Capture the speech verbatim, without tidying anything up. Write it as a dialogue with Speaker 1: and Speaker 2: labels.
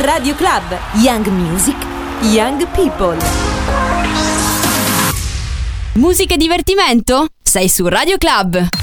Speaker 1: Radio Club, Young Music, Young People.
Speaker 2: Musica e divertimento? Sei su Radio Club.